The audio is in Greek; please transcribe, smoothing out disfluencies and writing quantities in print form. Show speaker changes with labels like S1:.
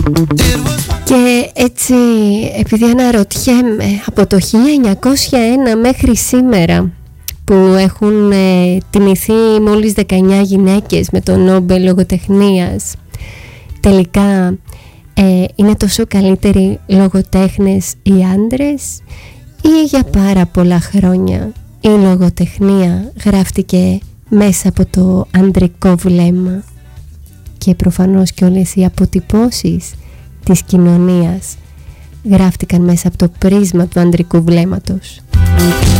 S1: Και έτσι, επειδή αναρωτιέμαι, από το 1901 μέχρι σήμερα που έχουν τιμηθεί μόλις 19 γυναίκες με το Νόμπελ λογοτεχνίας, τελικά είναι τόσο καλύτεροι λογοτέχνες οι άντρες, ή για πάρα πολλά χρόνια η λογοτεχνία γράφτηκε μέσα από το ανδρικό βλέμμα και προφανώς και όλες οι αποτυπώσεις της κοινωνίας γράφτηκαν μέσα από το πρίσμα του ανδρικού βλέμματος.